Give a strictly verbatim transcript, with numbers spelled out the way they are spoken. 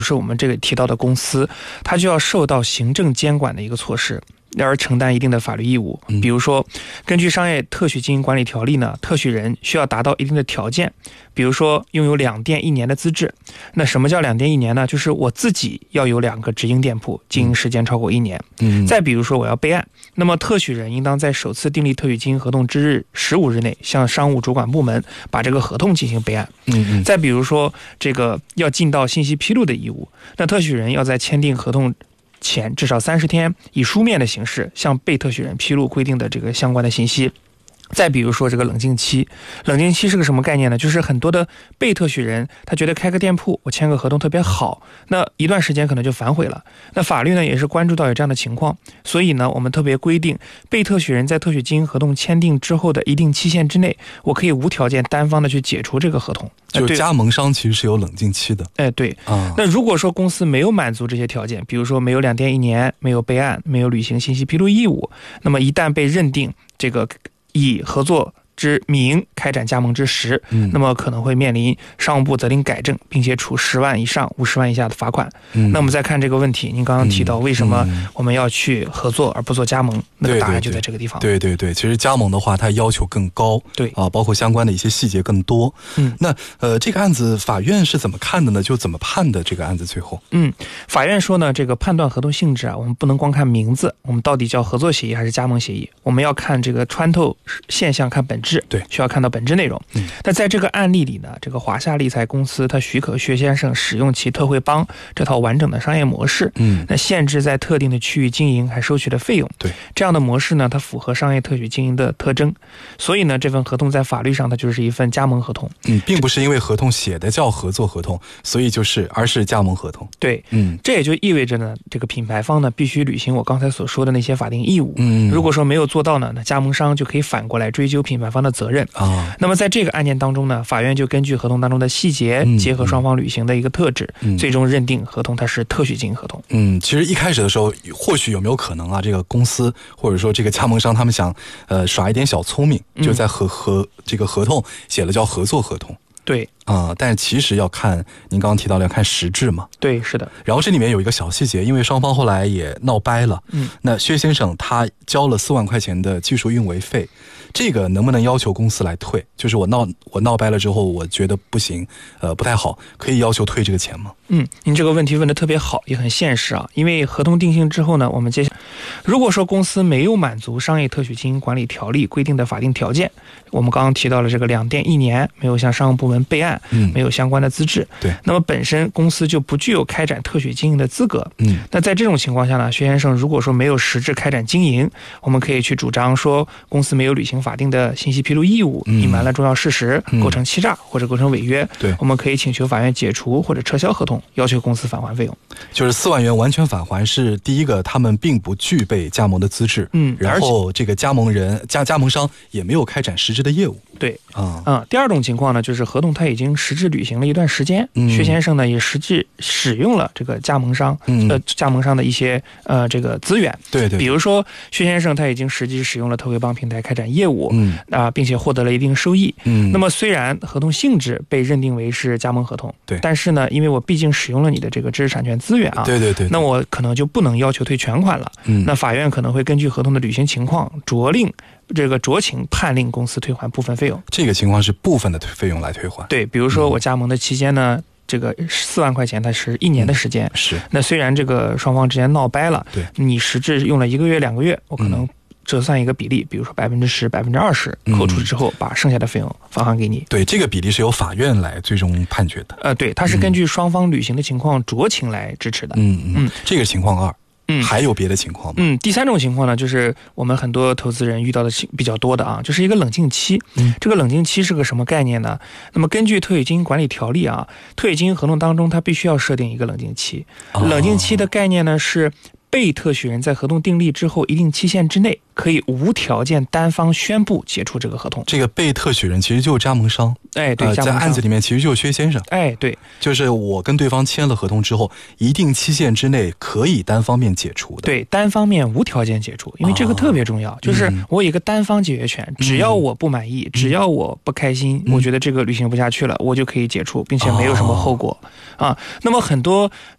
是我们这个提到的公司，它就要受到行政监管的一个措施，而承担一定的法律义务。比如说，根据商业特许经营管理条例呢，特许人需要达到一定的条件，比如说拥有两店一年的资质。那什么叫两店一年呢？就是我自己要有两个直营店铺，经营时间超过一年。嗯。再比如说我要备案，那么特许人应当在首次订立特许经营合同之日十五日内，向商务主管部门把这个合同进行备案。嗯嗯。再比如说这个要尽到信息披露的义务，那特许人要在签订合同前至少三十天，以书面的形式向被特许人披露规定的这个相关的信息。再比如说这个冷静期，冷静期是个什么概念呢？就是很多的被特许人他觉得开个店铺我签个合同特别好，那一段时间可能就反悔了。那法律呢也是关注到有这样的情况，所以呢我们特别规定，被特许人在特许经营合同签订之后的一定期限之内，我可以无条件单方的去解除这个合同。 就加盟商其实是有冷静期的。 哎，对。啊，那如果说公司没有满足这些条件，比如说没有两店一年，没有备案，没有履行信息披露义务，那么一旦被认定这个以合作之名开展加盟之实，嗯，那么可能会面临商务部责令改正，并且处十万以上五十万以下的罚款。嗯，那我们再看这个问题，您刚刚提到为什么我们要去合作而不做加盟，嗯、那个答案就在这个地方。 对对 对, 对，其实加盟的话，它要求更高， 对啊，包括相关的一些细节更多。嗯，那呃，这个案子法院是怎么看的呢？就怎么判的这个案子最后？ 嗯，法院说呢，这个判断合同性质啊，我们不能光看名字，我们到底叫合作协议还是加盟协议？我们要看这个穿透现象，看本质。 对， 需要看到本质内容。嗯，那在这个案例里呢，这个华夏理财公司它许可薛先生使用其特惠帮这套完整的商业模式。嗯，那限制在特定的区域经营，还收取的费用。 对， 这样的模式呢，它符合商业特许经营的特征。所以呢，这份合同在法律上它就是一份加盟合同。 嗯，并不是因为合同写的叫合作合同，所以就是而是加盟合同。 对，嗯，这也就意味着呢，这个品牌方呢必须履行我刚才所说的那些法定义务。嗯，如果说没有做到呢，那加盟商就可以反过来追究品牌方的责任。啊，那么在这个案件当中呢，法院就根据合同当中的细节，结合双方履行的一个特质，嗯、最终认定合同它是特许经营合同。 嗯，其实一开始的时候，或许有没有可能啊，这个公司或者说这个加盟商他们想呃耍一点小聪明，就在合合这个合同写了叫合作合同。 对啊、呃，但其实要看您刚刚提到的要看实质嘛。 对，是的。 然后这里面有一个小细节，因为双方后来也闹掰了。嗯，那薛先生他交了四万块钱的技术运维费，这个能不能要求公司来退？就是我闹我闹掰了之后，我觉得不行，呃，不太好，可以要求退这个钱吗？ 嗯，您这个问题问得特别好，也很现实啊。因为合同定性之后呢，我们接下如果说公司没有满足商业特许经营管理条例规定的法定条件，我们刚刚提到了这个两店一年，没有向商务部门备案，嗯，没有相关的资质， 对， 那么本身公司就不具有开展特许经营的资格。嗯，那在这种情况下呢，薛先生如果说没有实质开展经营，我们可以去主张说公司没有履行法定的信息披露义务，隐瞒了重要事实，构成欺诈或者构成违约。对，我们可以请求法院解除或者撤销合同，要求公司返还费用。 就是四万元完全返还是第一个，他们并不具备加盟的资质，嗯，然后这个加盟人加加盟商也没有开展实质的业务。 对啊、嗯、第二种情况呢，就是合同他已经实质履行了一段时间，嗯、薛先生呢也实际使用了这个加盟商、嗯、呃加盟商的一些呃这个资源。 对 对, 对， 比如说薛先生他已经实际使用了特惠帮平台开展业务，嗯啊、呃，并且获得了一定收益。嗯，那么虽然合同性质被认定为是加盟合同，对，但是呢，因为我毕竟使用了你的这个知识产权资源啊， 对对 对, 对， 那我可能就不能要求退全款了。嗯，那法院可能会根据合同的履行情况酌令。这个酌情判令公司退还部分费用， 这个情况是部分的费用来退还。 对，比如说我加盟的期间呢，嗯、这个四万块钱它是一年的时间，嗯、是。那虽然这个双方之间闹掰了，对，你实质用了一个月、两个月，我可能折算一个比例，嗯、比如说百分之十、百分之二十，扣除之后，把剩下的费用返还给你。 对，这个比例是由法院来最终判决的。 呃，对，它是根据双方履行的情况酌情来支持的。 嗯嗯，嗯这个情况二。嗯，还有别的情况吗？ 嗯，第三种情况呢，就是我们很多投资人遇到的比较多的啊，就是一个冷静期。嗯，这个冷静期是个什么概念呢？那么根据特许经营管理条例啊，特许经营合同当中它必须要设定一个冷静期。哦、冷静期的概念呢是被特许人在合同订立之后一定期限之内，可以无条件单方宣布解除这个合同。 这个被特许人其实就是加盟商。 哎，对， 呃、在案子里面其实就是薛先生。 哎，对， 就是我跟对方签了合同之后，一定期限之内可以单方面解除的。 对，单方面无条件解除，因为这个特别重要，哦、就是我有一个单方解约权，嗯、只要我不满意，嗯、只要我不开心，嗯、我觉得这个履行不下去了，我就可以解除，并且没有什么后果、哦、啊。那么很多